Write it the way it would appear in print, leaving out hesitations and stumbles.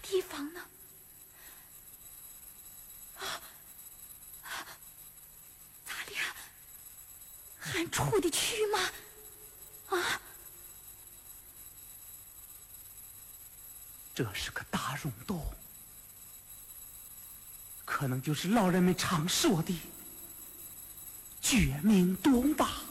地方呢？咋的呀？还出得去吗？啊！ 这是个大溶洞，可能就是老人们常说的绝命洞吧。